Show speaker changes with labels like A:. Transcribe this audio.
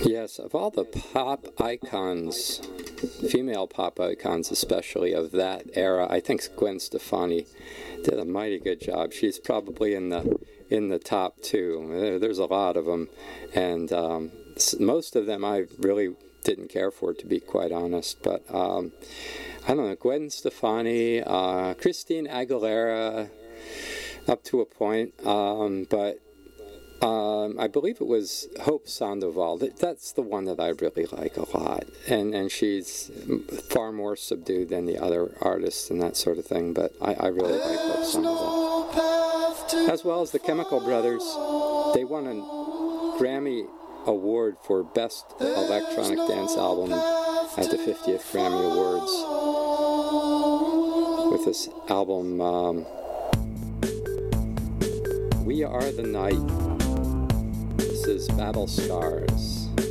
A: Yes, of all the pop icons, female pop icons especially of that era, I think Gwen Stefani did a mighty good job. She's probably in the top two. There's a lot of them, and most of them I really didn't care for, to be quite honest. But I don't know, Gwen Stefani, Christine Aguilera, up to a point, but I believe it was Hope Sandoval. That's the one that I really like a lot, and she's far more subdued than the other artists and that sort of thing. But I really like Hope Sandoval, as well as the Chemical Brothers. They won a Grammy Award for Best Electronic Dance Album at the 50th Grammy Awards with this album, We Are the Night. This is Battle Scars.